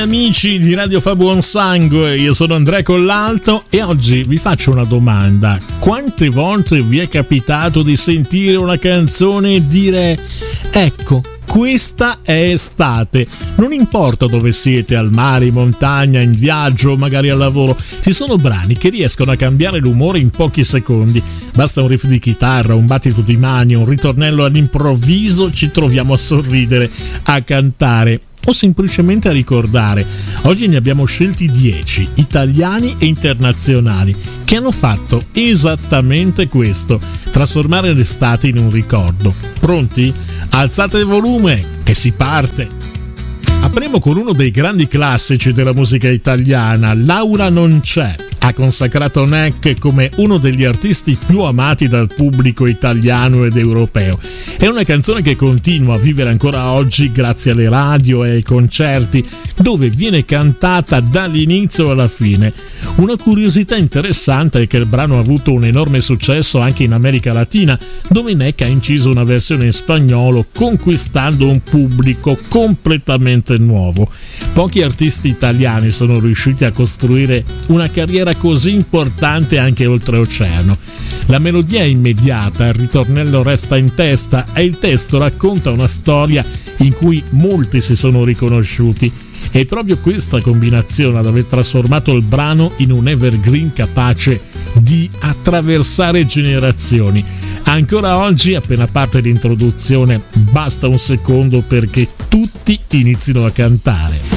Amici di Radio Fa Buon Sangue, io sono Andrea Collalto e oggi vi faccio una domanda. Quante volte vi è capitato di sentire una canzone e dire ecco, questa è estate? Non importa dove siete, al mare, in montagna, in viaggio, magari al lavoro, ci sono brani che riescono a cambiare l'umore in pochi secondi. Basta un riff di chitarra, un battito di mani, un ritornello all'improvviso, ci troviamo a sorridere, a cantare o semplicemente a ricordare. Oggi ne abbiamo scelti 10, italiani e internazionali, che hanno fatto esattamente questo, trasformare l'estate in un ricordo. Pronti? Alzate il volume, che si parte! Apriamo con uno dei grandi classici della musica italiana, Laura non c'è. Ha consacrato Neck come uno degli artisti più amati dal pubblico italiano ed europeo. È una canzone che continua a vivere ancora oggi grazie alle radio e ai concerti, dove viene cantata dall'inizio alla fine. Una curiosità interessante è che il brano ha avuto un enorme successo anche in America Latina, dove Neck ha inciso una versione in spagnolo, conquistando un pubblico completamente nuovo. Pochi artisti italiani sono riusciti a costruire una carriera così importante anche oltreoceano. La melodia è immediata, il ritornello resta in testa e il testo racconta una storia in cui molti si sono riconosciuti. È proprio questa combinazione ad aver trasformato il brano in un evergreen capace di attraversare generazioni. Ancora oggi, appena parte l'introduzione, basta un secondo perché tutti inizino a cantare.